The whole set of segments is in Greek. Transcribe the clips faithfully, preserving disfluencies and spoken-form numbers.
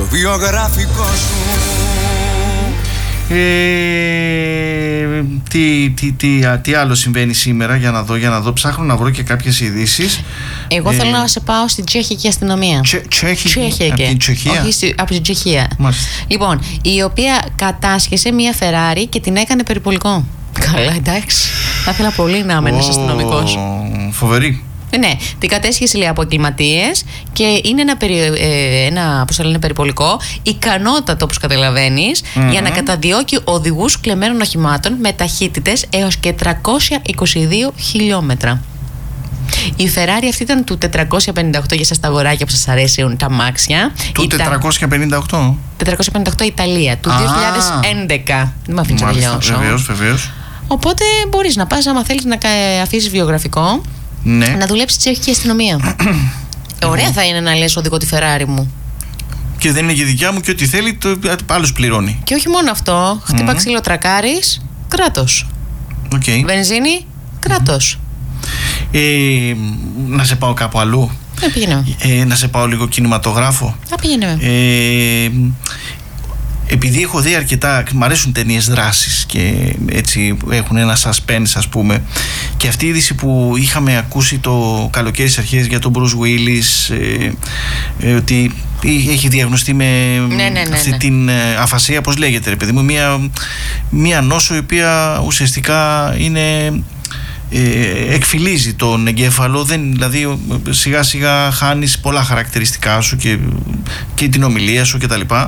στο βιογραφικό σου. Ε, τι, τι, τι, τι άλλο συμβαίνει σήμερα, για να δω, για να δω, ψάχνω να βρω και κάποιες ειδήσεις. Εγώ ε, θέλω να σε πάω στην τσεχική αστυνομία. Τσε, τσέχη, Τσέχικη. από την Τσεχία. Όχι, από την Τσεχία. Μάλιστα. Λοιπόν, η οποία κατάσχεσε μια Φεράρι και την έκανε περιπολικό. Καλά, εντάξει. Θα ήθελα πολύ να είμαι ένας αστυνομικός. Φοβερή. Ναι, την κατέσχεση, λέει, από εγκληματίες και είναι ένα, περι, ε, ένα πώς θα λένε, περιπολικό ικανότατο, όπως καταλαβαίνεις, mm-hmm. για να καταδιώκει οδηγούς κλεμμένων οχημάτων με ταχύτητες έως και τριακόσια είκοσι δύο χιλιόμετρα. Η Ferrari αυτή ήταν του τετρακόσια πενήντα οκτώ, για σας τα αγοράκια που σας αρέσουν τα αμάξια. Του τετρακόσια πενήντα οκτώ. τετρακόσια πενήντα οκτώ Ιταλία, του ah. δύο χιλιάδες έντεκα. Δεν με αφήνεις να τελειώσω. Βεβαίως, βεβαίως. Οπότε μπορείς να πας, άμα θέλεις να αφήσεις βιογραφικό, ναι. να δουλέψεις στη τσεχική αστυνομία. Ωραία θα είναι να λες οδηγώ τη Ferrari μου. Και δεν είναι και δικιά μου και ό,τι θέλει, το άλλος πληρώνει. Και όχι μόνο αυτό. Χτύπα mm-hmm. ξύλο, τρακάρεις, κράτος. Okay. Βενζίνη, κράτος. Ε, να σε πάω κάπου αλλού. Να πήγαινε. Ε, να σε πάω λίγο κινηματογράφο. Να πήγαινε. Ε, επειδή έχω δει αρκετά, μ' αρέσουν ταινίες δράσης και έτσι έχουν ένα suspense, ας πούμε, και αυτή η είδηση που είχαμε ακούσει το καλοκαίρι στις αρχές για τον Bruce Willis, ε, ε, ότι έχει διαγνωστεί με ναι, ναι, ναι, αυτή ναι. την αφασία, πώς λέγεται ρε παιδί μου, μια, μια νόσο η οποία ουσιαστικά είναι... Ε, εκφυλίζει τον εγκέφαλο, δεν, δηλαδή σιγά σιγά χάνεις πολλά χαρακτηριστικά σου και, και την ομιλία σου και τα λοιπά.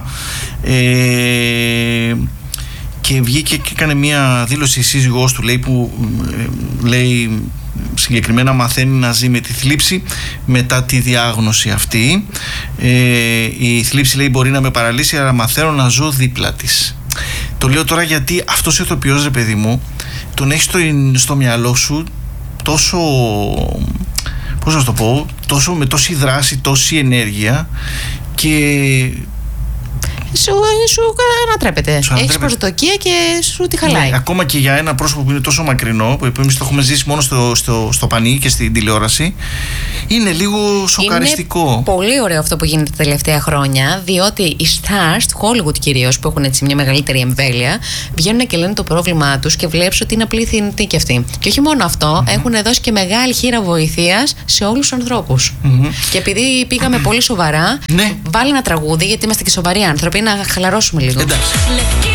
Ε, και βγήκε και έκανε μια δήλωση η σύζυγός του, λέει, που ε, λέει συγκεκριμένα μαθαίνει να ζει με τη θλίψη μετά τη διάγνωση αυτή. Ε, η θλίψη, λέει, μπορεί να με παραλύσει, αλλά μαθαίνω να ζω δίπλα της. Το λέω τώρα γιατί αυτός ο ηθοποιός, ρε παιδί μου, τον έχεις στο, στο μυαλό σου τόσο, πώς να το πω, τόσο, με τόση δράση, τόση ενέργεια και... Σου, σου ανατρέπεται. Έχεις προσδοκία και σου τη χαλάει. Ναι, ακόμα και για ένα πρόσωπο που είναι τόσο μακρινό, που εμείς το έχουμε ζήσει μόνο στο, στο, στο πανί και στην τηλεόραση, είναι λίγο σοκαριστικό. Είναι πολύ ωραίο αυτό που γίνεται τα τελευταία χρόνια, διότι οι stars του Hollywood κυρίως, που έχουν έτσι μια μεγαλύτερη εμβέλεια, βγαίνουν και λένε το πρόβλημά τους και βλέπεις ότι είναι απλή θνητή κι αυτοί. Και όχι μόνο αυτό, mm-hmm. έχουν δώσει και μεγάλη χείρα βοηθείας σε όλους τους ανθρώπους. Mm-hmm. Και επειδή πήγαμε πολύ σοβαρά, ναι. βάλει ένα τραγούδι, γιατί είμαστε και σοβαροί άνθρωποι, να χαλαρώσουμε λίγο. Εντάξει.